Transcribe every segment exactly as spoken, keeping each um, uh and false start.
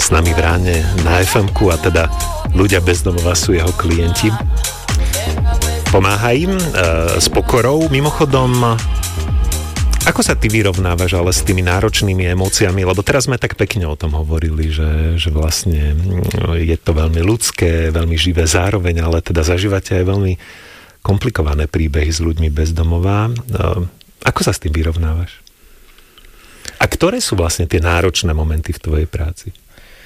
s nami v ráne na ef emku a teda ľudia bez domova sú jeho klienti. Pomáha im e, s pokorou. Mimochodom, ako sa ty vyrovnávaš ale s tými náročnými emóciami? Lebo teraz sme tak pekne o tom hovorili, že, že vlastne je to veľmi ľudské, veľmi živé zároveň, ale teda zažívate aj veľmi komplikované príbehy s ľuďmi bez domova. Ako sa s tým vyrovnávaš? A ktoré sú vlastne tie náročné momenty v tvojej práci?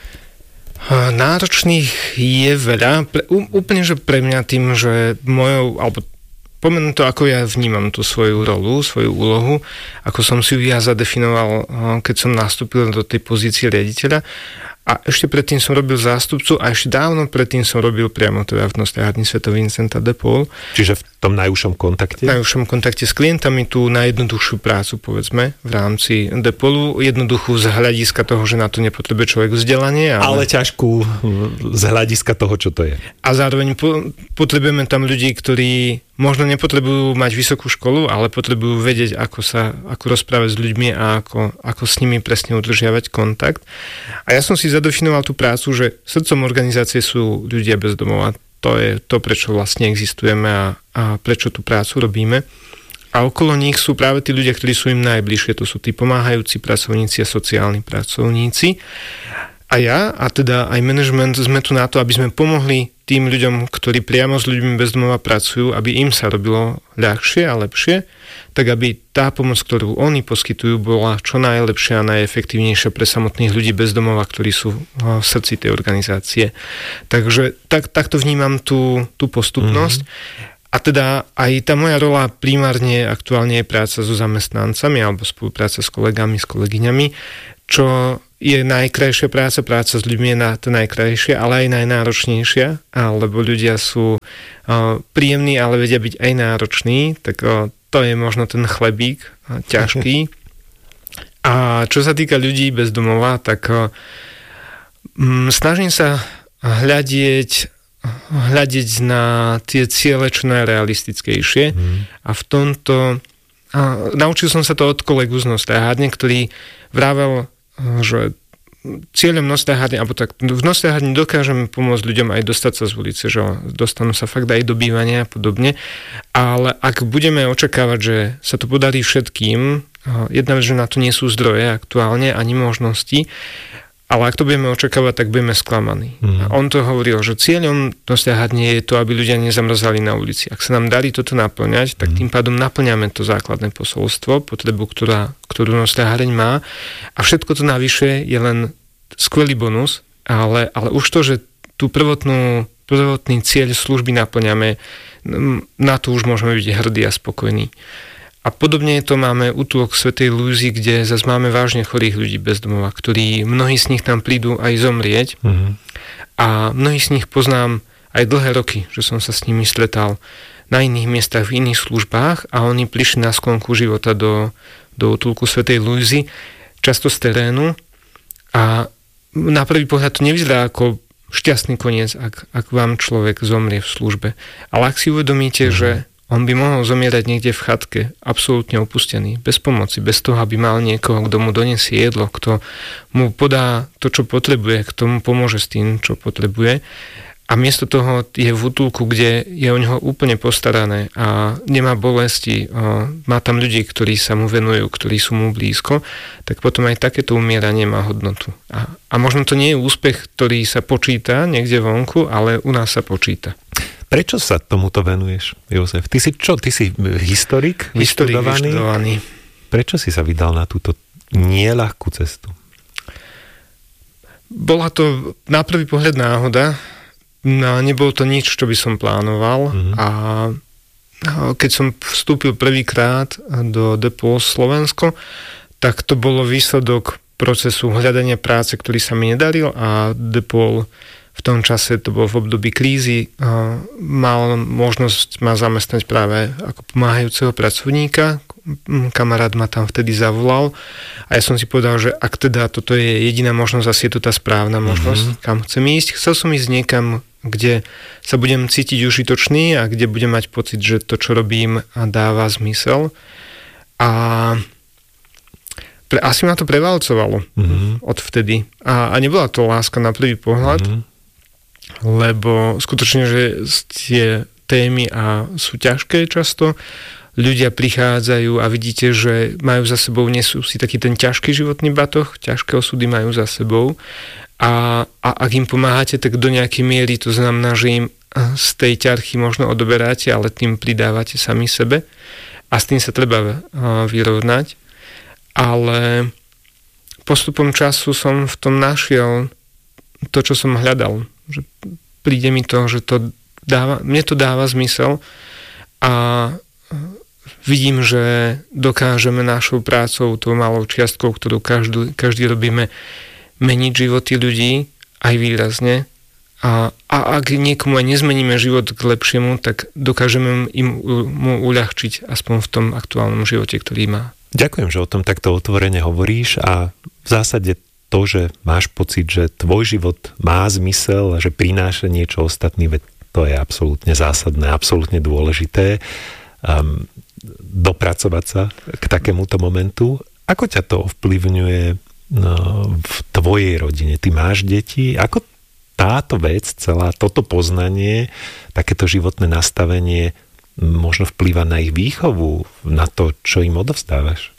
Náročných je veľa. Úplne, že pre mňa tým, že mojou, alebo pomenú to, ako ja vnímam tú svoju rolu, svoju úlohu, ako som si ju ja zadefinoval, keď som nastúpil do tej pozície riaditeľa. A ešte predtým som robil zástupcu a ešte dávno predtým som robil priamo teda v Nostráharni Svätého Vincenta de Paul. Čiže v tom najúžšom kontakte? V najúžšom kontakte s klientami, tú najjednoduchšiu prácu, povedzme, v rámci de Paulu. Jednoduchú z hľadiska toho, že na to nepotrebuje človek vzdelanie. Ale, ale ťažkú z hľadiska toho, čo to je. A zároveň po, potrebujeme tam ľudí, ktorí možno nepotrebujú mať vysokú školu, ale potrebujú vedieť, ako sa, ako rozprávať s ľuďmi a ako, ako s nimi presne udržiavať kontakt. A ja som si zadefinoval tú prácu, že srdcom organizácie sú ľudia bez domova. To je to, prečo vlastne existujeme a, a prečo tú prácu robíme. A okolo nich sú práve tí ľudia, ktorí sú im najbližšie. To sú tí pomáhajúci pracovníci a sociálni pracovníci. A ja, a teda aj manažment, sme tu na to, aby sme pomohli tým ľuďom, ktorí priamo s ľuďmi bez domova pracujú, aby im sa robilo ľahšie a lepšie, tak aby tá pomoc, ktorú oni poskytujú, bola čo najlepšia a najefektívnejšia pre samotných ľudí bez domova, ktorí sú v srdci tej organizácie. Takže tak, takto vnímam tú, tú postupnosť. Mm-hmm. A teda aj tá moja rola primárne aktuálne je práca so zamestnancami alebo spolupráca s kolegami, s kolegyňami, čo je najkrajšia práca, práca s ľuďmi je na to najkrajšia, ale aj najnáročnejšia, lebo ľudia sú uh, príjemní, ale vedia byť aj nároční, tak uh, to je možno ten chlebík uh, ťažký. A čo sa týka ľudí bez domova, tak uh, um, snažím sa hľadieť hľadiť na tie ciele čo najrealistickejšie mm. a v tomto a naučil som sa to od kolegu z Nostráharne, ktorý vravel, že cieľom Nostráharne, alebo tak v Nostráharni dokážeme pomôcť ľuďom aj dostať sa z ulice, že dostanú sa fakt aj do bývania a podobne, ale ak budeme očakávať, že sa to podarí všetkým, jedna vec, že na to nie sú zdroje aktuálne ani možnosti, ale ak to budeme očakávať, tak budeme sklamaní. Mm. A on to hovoril, že cieľom Nostráharne je to, aby ľudia nezamrzali na ulici. Ak sa nám darí toto naplňať, tak tým pádom naplňame to základné posolstvo, potrebu, ktorá, ktorú Nostráhareň má. A všetko to navyše je len skvelý bonus, ale, ale už to, že tú prvotnú, prvotný cieľ služby naplňame, na to už môžeme byť hrdí a spokojní. A podobne to máme útulok Svätej Lujzy, kde zase máme vážne chorých ľudí bez domova, ktorí, mnohí z nich tam prídu aj zomrieť. Mm-hmm. A mnohí z nich poznám aj dlhé roky, že som sa s nimi stretal na iných miestach, v iných službách a oni prišli na sklonku života do, do útulku Svätej Lujzy, často z terénu a na prvý pohľad to nevyzerá ako šťastný koniec, ak, ak vám človek zomrie v službe. Ale ak si uvedomíte, mm-hmm. že on by mohol zomierať niekde v chatke, absolútne opustený, bez pomoci, bez toho, aby mal niekoho, kto mu donesie jedlo, kto mu podá to, čo potrebuje, kto mu pomôže s tým, čo potrebuje. A miesto toho je v útulku, kde je o neho úplne postarané a nemá bolesti, má tam ľudí, ktorí sa mu venujú, ktorí sú mu blízko, tak potom aj takéto umieranie má hodnotu. A, a možno to nie je úspech, ktorý sa počíta niekde vonku, ale u nás sa počíta. Prečo sa tomuto venuješ, Jozef? Ty si čo? Ty si historik? Historik vyštudovaný. Prečo si sa vydal na túto nieľahkú cestu? Bola to na prvý pohľad náhoda. No, nebolo to nič, čo by som plánoval. Mm-hmm. A keď som vstúpil prvýkrát do de Paul Slovensko, tak to bolo výsledok procesu hľadania práce, ktorý sa mi nedaril a de Paul v tom čase, to bolo v období krízy, mal možnosť ma zamestnať práve ako pomáhajúceho pracovníka. Kamarát ma tam vtedy zavolal a ja som si povedal, že ak teda toto je jediná možnosť, asi je to tá správna možnosť, mm-hmm. kam chcem ísť. Chcel som ísť niekam, kde sa budem cítiť užitočný a kde budem mať pocit, že to, čo robím, dáva zmysel. A pre, asi ma to prevalcovalo mm-hmm. odvtedy. A, a nebola to láska na prvý pohľad, mm-hmm. lebo skutočne, že tie témy a sú ťažké často, ľudia prichádzajú a vidíte, že majú za sebou, nesú si taký ten ťažký životný batoh, ťažké osudy majú za sebou a, a ak im pomáhate, tak do nejakej miery to znamená, že im z tej ťarchy možno odoberáte, ale tým pridávate sami sebe a s tým sa treba vyrovnať. Ale postupom času som v tom našiel to, čo som hľadal. Že príde mi to, že to dáva, mne to dáva zmysel a vidím, že dokážeme našou prácou, tou malou čiastkou, ktorú každý, každý robíme, meniť životy ľudí aj výrazne. A, a ak niekomu aj nezmeníme život k lepšiemu, tak dokážeme im mu uľahčiť aspoň v tom aktuálnom živote, ktorý má. Ďakujem, že o tom takto otvorene hovoríš a v zásade to, že máš pocit, že tvoj život má zmysel a že prináša niečo ostatný, veď to je absolútne zásadné, absolútne dôležité. Um, dopracovať sa k takémuto momentu. Ako ťa to ovplyvňuje no, v tvojej rodine? Ty máš deti? Ako táto vec, celá toto poznanie, takéto životné nastavenie možno vplýva na ich výchovu, na to, čo im odovzdávaš?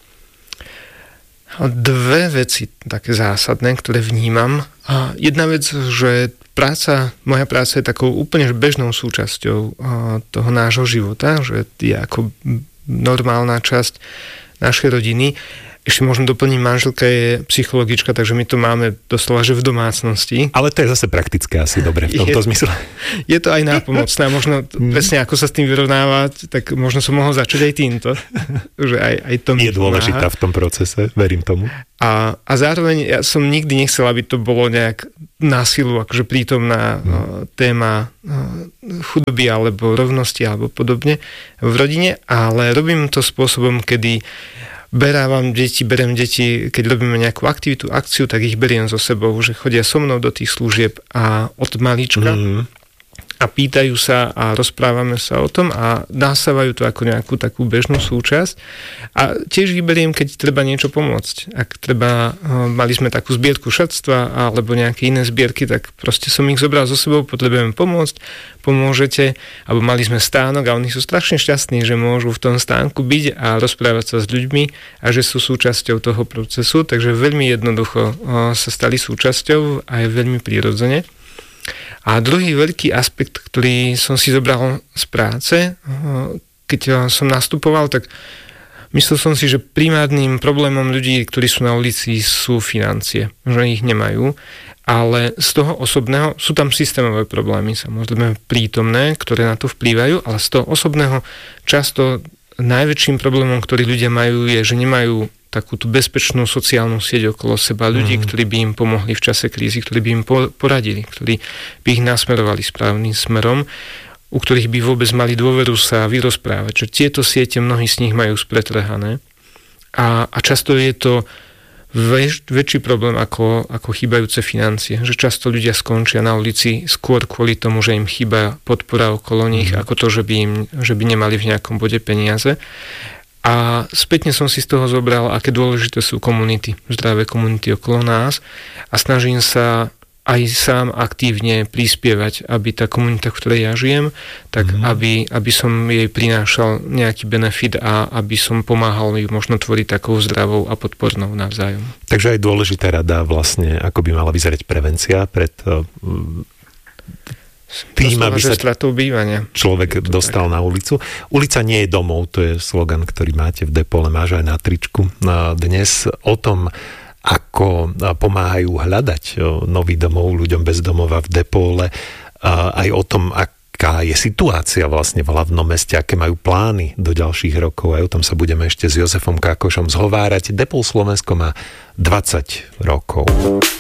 Dve veci také zásadné, ktoré vnímam. A jedna vec, že práca, moja práca je takou úplne bežnou súčasťou toho nášho života, že je ako normálna časť našej rodiny. Ešte možno doplniť, manželka je psychologička, takže my to máme doslova, že v domácnosti. Ale to je zase praktické asi dobre v tomto je, zmysle. Je to aj nápomocné. Možno mm. presne ako sa s tým vyrovnávať, tak možno som mohol začať aj týmto. Že aj, aj to je dôležitá v tom procese, verím tomu. A, a zároveň ja som nikdy nechcel, aby to bolo nejak na silu, akože prítomná mm. téma chudoby alebo rovnosti alebo podobne v rodine, ale robím to spôsobom, kedy berávam deti, beriem deti, keď robíme nejakú aktivitu, akciu, tak ich beriem so sebou, že chodia so mnou do tých služieb a od malička mm. a pýtajú sa a rozprávame sa o tom a nasávajú to ako nejakú takú bežnú súčasť a tiež ich beriem, keď treba niečo pomôcť. Ak treba, mali sme takú zbierku šatstva alebo nejaké iné zbierky, tak proste som ich zobral so sebou, potrebujeme pomôcť, pomôžete, alebo mali sme stánok a oni sú strašne šťastní, že môžu v tom stánku byť a rozprávať sa s ľuďmi a že sú súčasťou toho procesu, takže veľmi jednoducho sa stali súčasťou a je veľmi prirodzene. A druhý veľký aspekt, ktorý som si zobral z práce, keď som nastupoval, tak myslel som si, že primárnym problémom ľudí, ktorí sú na ulici, sú financie, že ich nemajú. Ale z toho osobného sú tam systémové problémy, samozrejme prítomné, ktoré na to vplývajú, ale z toho osobného často najväčším problémom, ktorý ľudia majú, je, že nemajú takú tú bezpečnú sociálnu sieť okolo seba, ľudí, mm. ktorí by im pomohli v čase krízy, ktorí by im poradili, ktorí by ich nasmerovali správnym smerom, u ktorých by vôbec mali dôveru sa vyrozprávať. Že tieto siete mnohí z nich majú spretrhané a, a často je to väč, väčší problém ako, ako chýbajúce financie. Že často ľudia skončia na ulici skôr kvôli tomu, že im chýba podpora okolo nich, mm. ako to, že by, im, že by nemali v nejakom bode peniaze. A spätne som si z toho zobral, aké dôležité sú komunity, zdravé komunity okolo nás a snažím sa aj sám aktívne prispievať, aby tá komunita, v ktorej ja žijem, tak mm. aby, aby som jej prinášal nejaký benefit a aby som pomáhal ju možno tvoriť takou zdravou a podpornou navzájom. Takže aj dôležitá rada vlastne, ako by mala vyzerať prevencia pred uh, tým, aby sa človek dostal na ulicu. Ulica nie je domov, to je slogan, ktorý máte v Depole, máš aj na tričku. Dnes o tom, ako pomáhajú hľadať nový domov ľuďom bez domova v Depole, aj o tom, aká je situácia vlastne v hlavnom meste, aké majú plány do ďalších rokov. Aj o tom sa budeme ešte s Jozefom Kákošom zhovárať. Depol Slovensko má dvadsať rokov.